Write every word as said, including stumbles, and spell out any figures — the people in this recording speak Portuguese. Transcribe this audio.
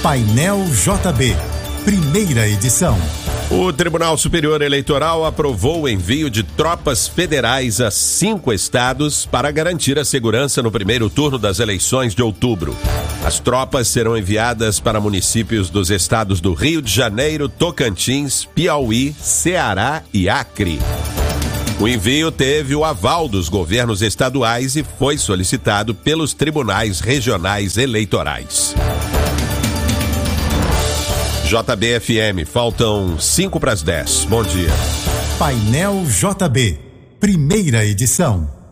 Painel J B, primeira edição. O Tribunal Superior Eleitoral aprovou o envio de tropas federais a cinco estados para garantir a segurança no primeiro turno das eleições de outubro. As tropas serão enviadas para municípios dos estados do Rio de Janeiro, Tocantins, Piauí, Ceará e Acre. O envio teve o aval dos governos estaduais e foi solicitado pelos tribunais regionais eleitorais. J B F M, faltam cinco para as dez. Bom dia. Painel J B, primeira edição.